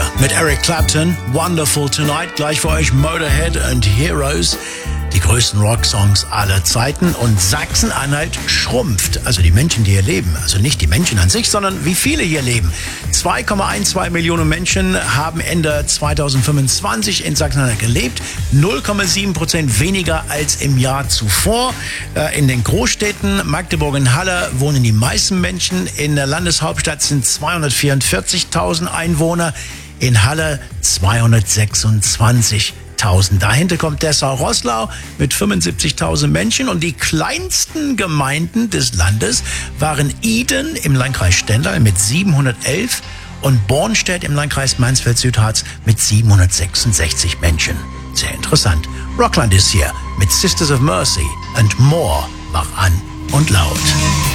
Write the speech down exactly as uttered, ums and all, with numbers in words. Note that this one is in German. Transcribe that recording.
Here mit Eric Clapton, Wonderful Tonight. Gleich für euch Motorhead and Heroes. Die größten Rocksongs aller Zeiten. Und Sachsen-Anhalt schrumpft. Also die Menschen, die hier leben. Also nicht die Menschen an sich, sondern wie viele hier leben. zwei Komma zwölf Millionen Menschen haben Ende zweitausendfünfundzwanzig in Sachsen-Anhalt gelebt. null Komma sieben Prozent weniger als im Jahr zuvor. In den Großstädten Magdeburg und Halle wohnen die meisten Menschen. In der Landeshauptstadt sind zweihundertvierundvierzigtausend Einwohner. In Halle zweihundertsechsundzwanzigtausend. Dahinter kommt Dessau-Roßlau mit fünfundsiebzigtausend Menschen. Und die kleinsten Gemeinden des Landes waren Iden im Landkreis Stendal mit siebenhundertelf und Bornstedt im Landkreis Mansfeld-Südharz mit siebenhundertsechsundsechzig Menschen. Sehr interessant. Rockland ist hier mit Sisters of Mercy and More. Mach an und laut.